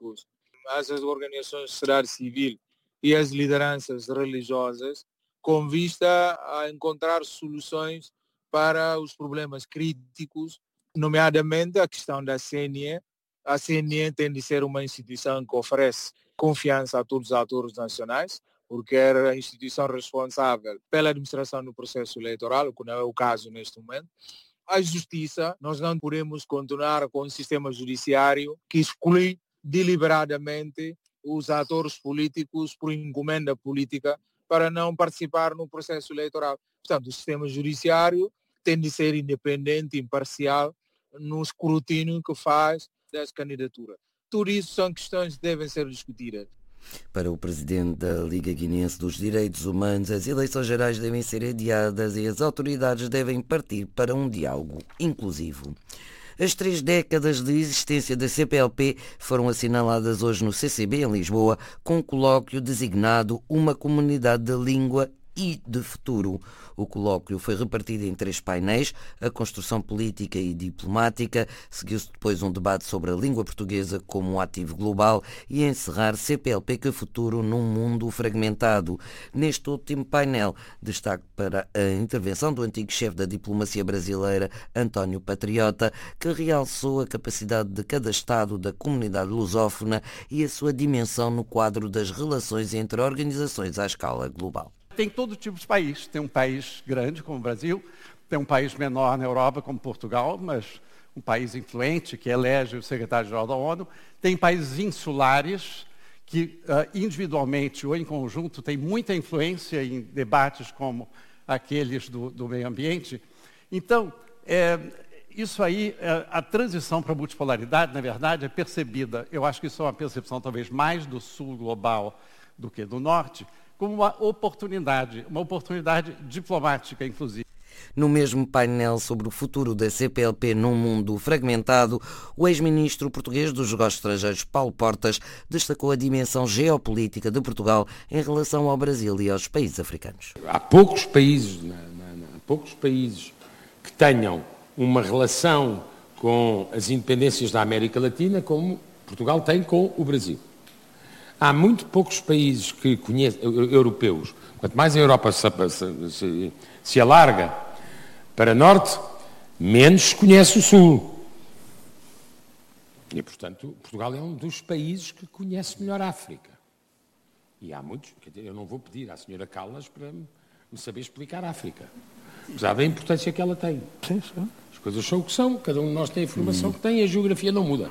políticos, as organizações de sociedade civil e as lideranças religiosas, com vista a encontrar soluções para os problemas críticos, nomeadamente a questão da CNE. A CNE tem de ser uma instituição que oferece confiança a todos os atores nacionais, porque é a instituição responsável pela administração do processo eleitoral, que não é o caso neste momento. A justiça, nós não podemos continuar com um sistema judiciário que exclui deliberadamente os atores políticos por encomenda política para não participar no processo eleitoral. Portanto, o sistema judiciário tem de ser independente, imparcial, no escrutínio que faz das candidaturas. Tudo isso são questões que devem ser discutidas. Para o presidente da Liga Guinense dos Direitos Humanos, as eleições gerais devem ser adiadas e as autoridades devem partir para um diálogo inclusivo. As 3 décadas de existência da CPLP foram assinaladas hoje no CCB, em Lisboa, com um colóquio designado Uma Comunidade de Língua e de Futuro. O colóquio foi repartido em 3 painéis, a construção política e diplomática, seguiu-se depois um debate sobre a língua portuguesa como um ativo global e a encerrar CPLP que Futuro num mundo fragmentado. Neste último painel, destaque para a intervenção do antigo chefe da diplomacia brasileira, António Patriota, que realçou a capacidade de cada Estado da comunidade lusófona e a sua dimensão no quadro das relações entre organizações à escala global. Tem todo tipo de país. Tem um país grande como o Brasil, tem um país menor na Europa como Portugal, mas um país influente que elege o secretário-geral da ONU. Tem países insulares que individualmente ou em conjunto têm muita influência em debates como aqueles do meio ambiente. Então, isso aí, a transição para a multipolaridade, na verdade, é percebida, eu acho que isso é uma percepção talvez mais do sul global do que do norte, como uma oportunidade diplomática, inclusive. No mesmo painel sobre o futuro da CPLP num mundo fragmentado, o ex-ministro português dos Negócios Estrangeiros, Paulo Portas, destacou a dimensão geopolítica de Portugal em relação ao Brasil e aos países africanos. Há poucos países que tenham uma relação com as independências da América Latina como Portugal tem com o Brasil. Há muito poucos países que europeus. Quanto mais a Europa se alarga para norte, menos se conhece o sul. E, portanto, Portugal é um dos países que conhece melhor a África. E há muitos. Eu não vou pedir à senhora Callas para me saber explicar a África, apesar da importância que ela tem. Sim, sim. As coisas são o que são, cada um de nós tem a informação que tem e a geografia não muda.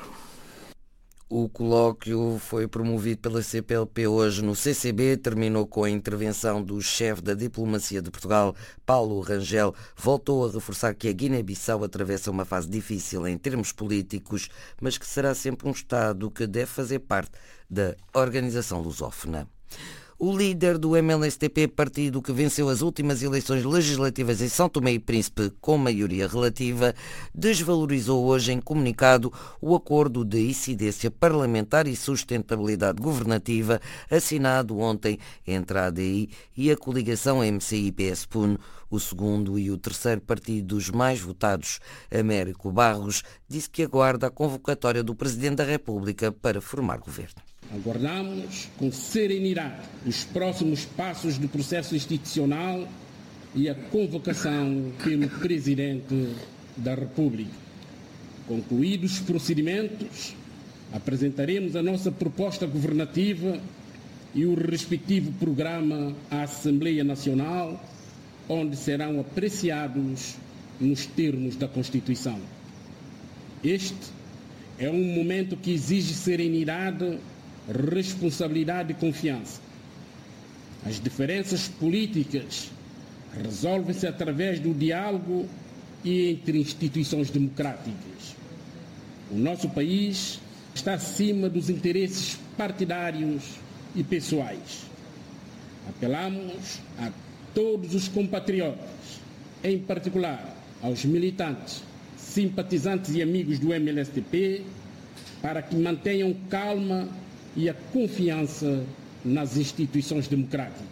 O colóquio foi promovido pela CPLP hoje no CCB, terminou com a intervenção do chefe da diplomacia de Portugal, Paulo Rangel. Voltou a reforçar que a Guiné-Bissau atravessa uma fase difícil em termos políticos, mas que será sempre um Estado que deve fazer parte da organização lusófona. O líder do MLSTP, partido que venceu as últimas eleições legislativas em São Tomé e Príncipe com maioria relativa, desvalorizou hoje em comunicado o acordo de incidência parlamentar e sustentabilidade governativa assinado ontem entre a ADI e a coligação MCI-PS-PUN. O segundo e o terceiro partidos mais votados, Américo Barros, disse que aguarda a convocatória do Presidente da República para formar governo. Aguardamos com serenidade os próximos passos do processo institucional e a convocação pelo Presidente da República. Concluídos os procedimentos, apresentaremos a nossa proposta governativa e o respectivo programa à Assembleia Nacional, onde serão apreciados nos termos da Constituição. Este é um momento que exige serenidade, responsabilidade e confiança. As diferenças políticas resolvem-se através do diálogo e entre instituições democráticas. O nosso país está acima dos interesses partidários e pessoais. Apelamos a todos os compatriotas, em particular aos militantes, simpatizantes e amigos do MLSTP, para que mantenham calma e a confiança nas instituições democráticas.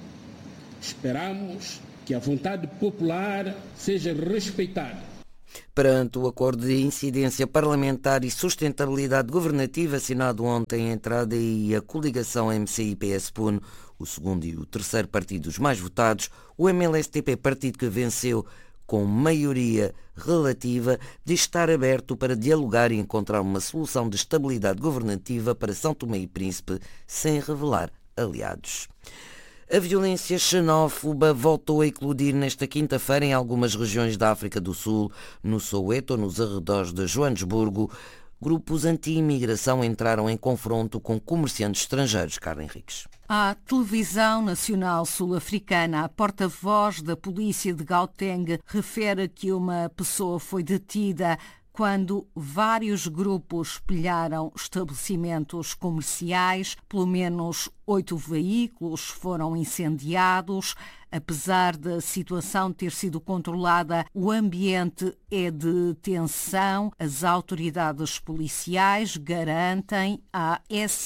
Esperamos que a vontade popular seja respeitada. Perante o acordo de incidência parlamentar e sustentabilidade governativa assinado ontem entre a ADI e a coligação MCI-PS-PUN, o segundo e o terceiro partidos mais votados, o MLSTP, partido que venceu com maioria relativa, diz estar aberto para dialogar e encontrar uma solução de estabilidade governativa para São Tomé e Príncipe, sem revelar aliados. A violência xenófoba voltou a eclodir nesta quinta-feira em algumas regiões da África do Sul, no Soweto, nos arredores de Joanesburgo. Grupos anti-imigração entraram em confronto com comerciantes estrangeiros. Carla Henriques. A televisão nacional sul-africana, a porta-voz da polícia de Gauteng, refere que uma pessoa foi detida quando vários grupos pilharam estabelecimentos comerciais. Pelo menos 8 veículos foram incendiados. Apesar da situação ter sido controlada, o ambiente é de tensão. As autoridades policiais garantem à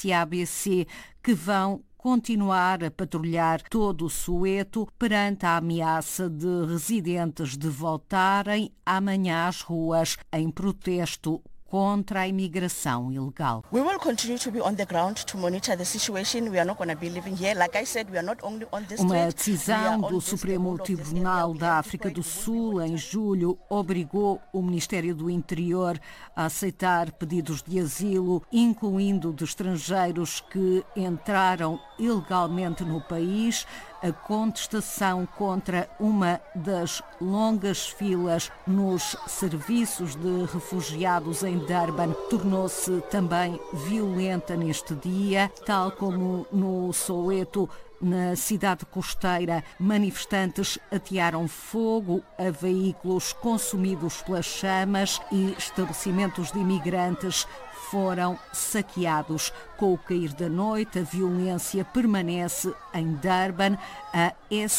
SABC que vão continuar a patrulhar todo o Soweto perante a ameaça de residentes de voltarem amanhã às ruas em protesto contra a imigração ilegal. We will continue to be on the ground to monitor the situation. We are not going to be living here. Like I said, we are not only on this. Uma decisão do Supremo Tribunal da África do Sul em julho obrigou o Ministério do Interior a aceitar pedidos de asilo, incluindo de estrangeiros que entraram ilegalmente no país. A contestação contra uma das longas filas nos serviços de refugiados em Durban tornou-se também violenta neste dia, tal como no Soweto. Na cidade costeira, manifestantes atearam fogo a veículos consumidos pelas chamas e estabelecimentos de imigrantes foram saqueados. Com o cair da noite, a violência permanece em Durban. A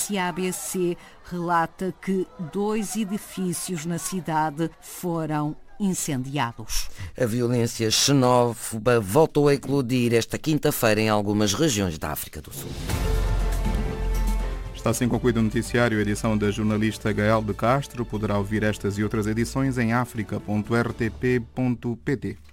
SABC relata que 2 edifícios na cidade foram incendiados. A violência xenófoba voltou a eclodir esta quinta-feira em algumas regiões da África do Sul. Está assim concluído o noticiário, edição da jornalista Gael de Castro. Poderá ouvir estas e outras edições em africa.rtp.pt.